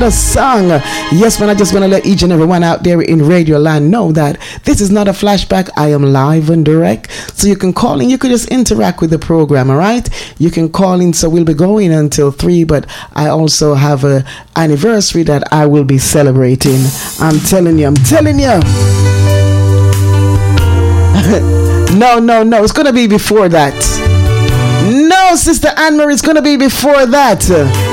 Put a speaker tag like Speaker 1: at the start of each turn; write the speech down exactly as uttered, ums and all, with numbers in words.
Speaker 1: another song. Yes, man, I just want to let each and everyone out there in Radio Land know that this is not a flashback. I am live and direct. So you can call in. You could just interact with the program, all right? You can call in. So we'll be going until three, but I also have a anniversary that I will be celebrating. I'm telling you, I'm telling you. no, no, no. It's going to be before that. No, Sister Anne-Marie, it's going to be before that.